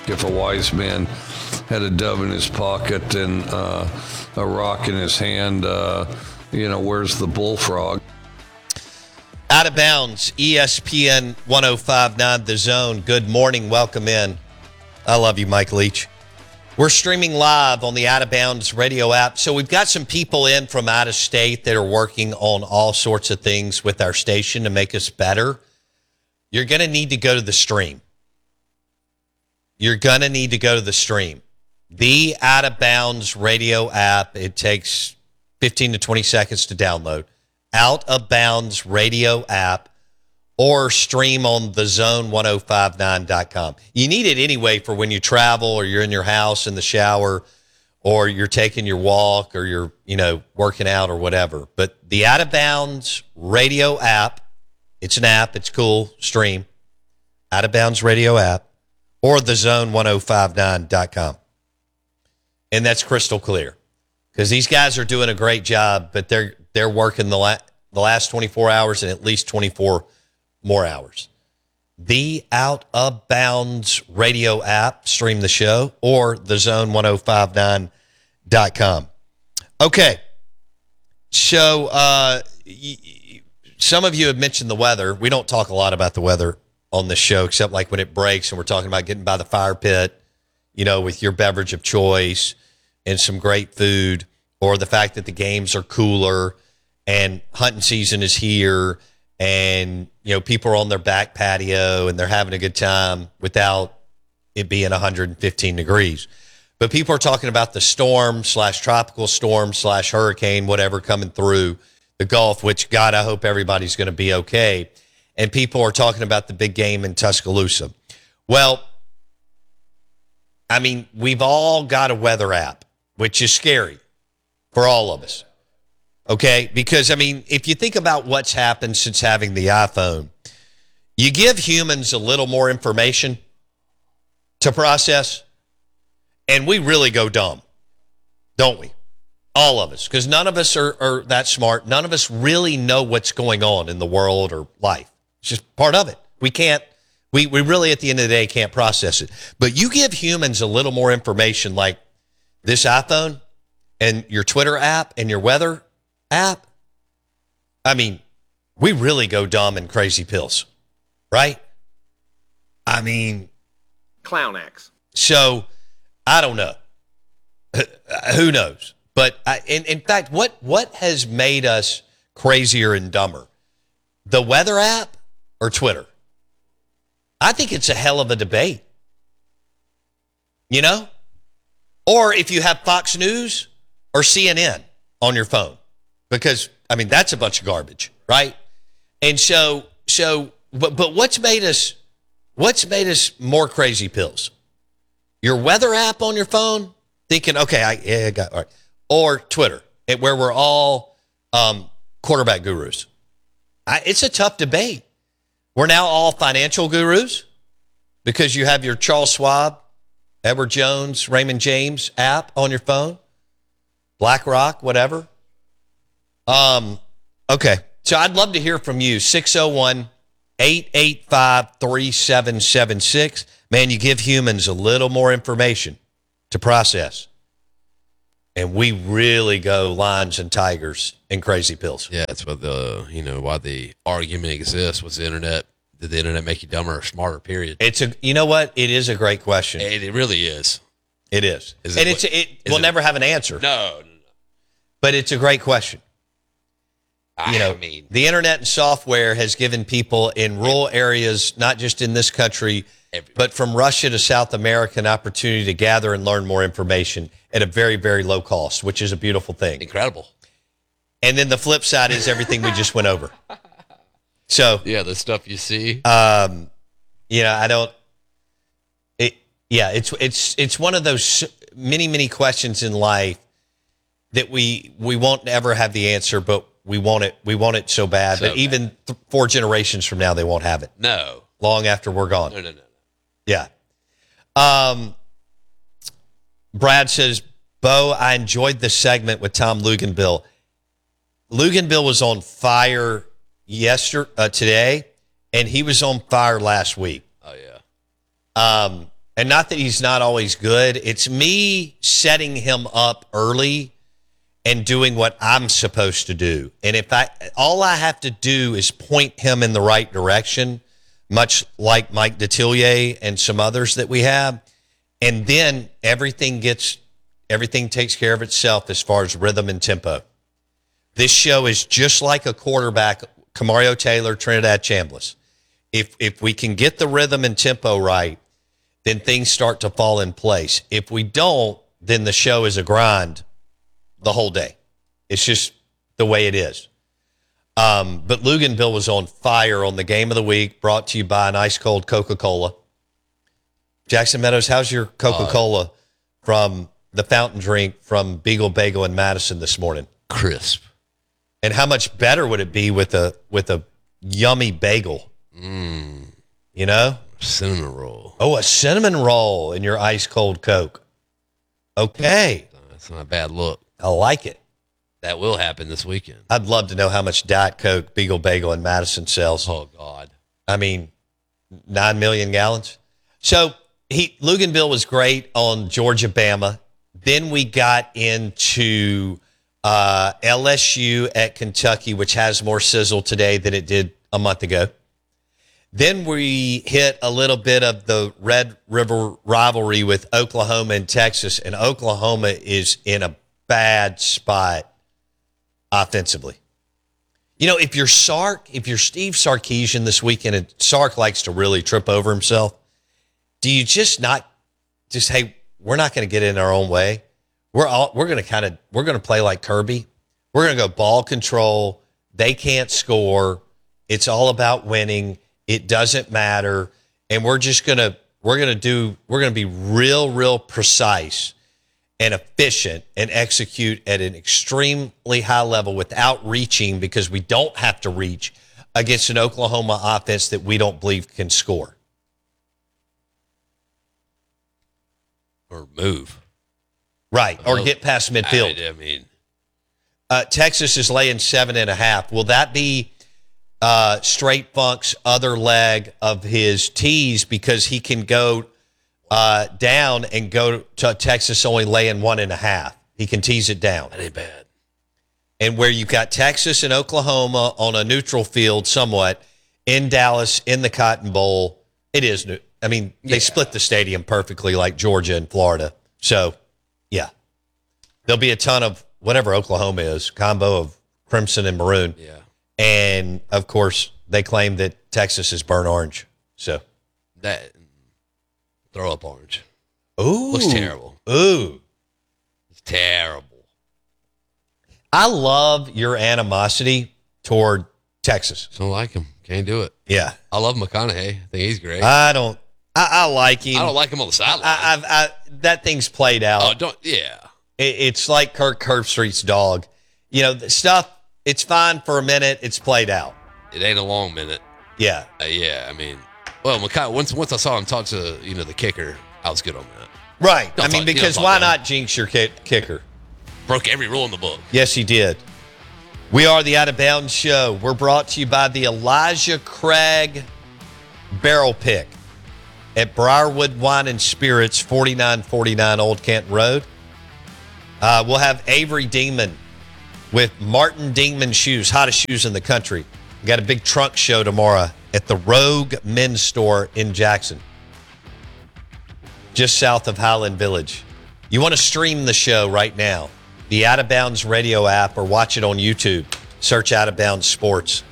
If a wise man had a dove in his pocket and a rock in his hand, where's the bullfrog? Out of Bounds, ESPN 105.9 The Zone. Good morning. Welcome in. I love you, Mike Leach. We're streaming live on the Out of Bounds radio app. So we've got some people in from out of state that are working on all sorts of things with our station to make us better. You're going to need to go to the stream. You're going to need to go to the stream. The Out of Bounds radio app. It takes 15 to 20 seconds to download. Out of Bounds radio app, or stream on thezone1059.com. You need it anyway for when you travel or you're in your house in the shower or you're taking your walk or you're, working out or whatever. But the Out of Bounds radio app, it's an app, it's cool, stream. Out of Bounds radio app or thezone1059.com. And that's crystal clear because these guys are doing a great job, but they're working the last 24 hours and at least 24 more hours. The Out of Bounds radio app, stream the show, or thezone1059.com. Okay. So some of you have mentioned the weather. We don't talk a lot about the weather on this show, except like when it breaks and we're talking about getting by the fire pit, with your beverage of choice and some great food, or the fact that the games are cooler and hunting season is here and, people are on their back patio and they're having a good time without it being 115 degrees. But people are talking about the storm / tropical storm / hurricane, whatever, coming through the Gulf, which, God, I hope everybody's going to be okay. And people are talking about the big game in Tuscaloosa. Well, we've all got a weather app, which is scary for all of us. Okay, because, if you think about what's happened since having the iPhone, you give humans a little more information to process, and we really go dumb, don't we? All of us, because none of us are that smart. None of us really know what's going on in the world or life. It's just part of it. We really, at the end of the day, can't process it. But you give humans a little more information like this iPhone and your Twitter app and your weather app, we really go dumb and crazy pills, right? Clown acts. So, I don't know. Who knows? But in fact, what has made us crazier and dumber? The weather app or Twitter? I think it's a hell of a debate. Or if you have Fox News or CNN on your phone. Because, that's a bunch of garbage, right? And but what's made us more crazy pills? Your weather app on your phone, thinking, okay, I got, all right. Or Twitter, where we're all quarterback gurus. It's a tough debate. We're now all financial gurus because you have your Charles Schwab, Edward Jones, Raymond James app on your phone, BlackRock, whatever. Okay. So I'd love to hear from you. 601-885-3776. Man, you give humans a little more information to process. And we really go lions and tigers and crazy pills. Yeah, that's what why the argument exists. Was the internet, did the internet make you dumber or smarter, period? You know what? It is a great question. It really is. It is. We'll never have an answer. No. But it's a great question. The internet and software has given people in rural areas, not just in this country, but from Russia to South America, an opportunity to gather and learn more information at a very, very low cost, which is a beautiful thing. Incredible. And then the flip side is everything we just went over. So yeah, the stuff you see. It's one of those many, many questions in life that we won't ever have the answer, but we want it so bad. But even 4 generations from now, they won't have it. No. Long after we're gone. No. Yeah. Brad says, Bo, I enjoyed this segment with Tom Luganbill. Luganbill was on fire today, and he was on fire last week. Oh, yeah. And not that he's not always good. It's me setting him up early and doing what I'm supposed to do. And all I have to do is point him in the right direction, much like Mike Detillier and some others that we have. And then everything takes care of itself as far as rhythm and tempo. This show is just like a quarterback, Kamario Taylor, Trinidad Chambliss. If we can get the rhythm and tempo right, then things start to fall in place. If we don't, then the show is a grind the whole day. It's just the way it is. But Luganville was on fire on the game of the week, brought to you by an ice cold Coca-Cola. Jackson Meadows, how's your Coca-Cola from the fountain drink from Beagle Bagel in Madison this morning? Crisp. And how much better would it be with a yummy bagel? You know? Cinnamon roll. Oh, a cinnamon roll in your ice cold Coke. Okay. That's not a bad look. I like it. That will happen this weekend. I'd love to know how much Diet Coke Beagle Bagel in Madison sells. Oh, God. I mean, 9 million gallons. So Luganville was great on Georgia Bama. Then we got into LSU at Kentucky, which has more sizzle today than it did a month ago. Then we hit a little bit of the Red River rivalry with Oklahoma and Texas, and Oklahoma is in a bad spot offensively. You know, if you're Steve Sarkisian this weekend, and Sark likes to really trip over himself, do you hey, we're not going to get in our own way. We're going to play like Kirby. We're going to go ball control. They can't score. It's all about winning. It doesn't matter. And we're going to be real precise and efficient and execute at an extremely high level without reaching, because we don't have to reach against an Oklahoma offense that we don't believe can score. Or move. Right. Or get past midfield. I mean, Texas is laying 7.5. Will that be Straight Funk's other leg of his tease, because he can go down and go to Texas only laying 1.5? He can tease it down. that ain't bad. And where you've got Texas and Oklahoma on a neutral field somewhat, in Dallas, in the Cotton Bowl, it is new. I mean, they split the stadium perfectly like Georgia and Florida. So, yeah. There'll be a ton of whatever Oklahoma is, combo of crimson and maroon. Yeah. And, of course, they claim that Texas is burnt orange. So, That throw up orange. ooh. Looks terrible. Ooh. It's terrible. I love your animosity toward Texas. Don't like him. Can't do it. Yeah. I love McConaughey. I think he's great. I like him. I don't like him on the sideline. That thing's played out. Oh, don't. Yeah. It's like Kirk Herbstreit's dog. You know, the stuff, it's fine for a minute. It's played out. It ain't a long minute. Yeah. Yeah. I mean, well, McConaughey, once I saw him talk to the kicker, I was good on that. Right. Don't I mean, talk- because don't why talk not jinx your kicker? Broke every rule in the book. Yes, he did. We are the Out of Bounds Show. We're brought to you by the Elijah Craig Barrel Pick at Briarwood Wine and Spirits, 4949 Old Canton Road. We'll have Avery Dingman with Martin Dingman Shoes, hottest shoes in the country. We got a big trunk show tomorrow at the Rogue Men's Store in Jackson, just south of Highland Village. You want to stream the show right now, the Out of Bounds radio app, or watch it on YouTube. Search Out of Bounds Sports.